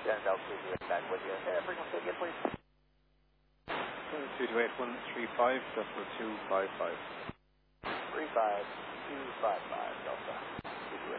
Dennis Altitude back with you. Frequency again, please. 228.135.255. 35255 Delta.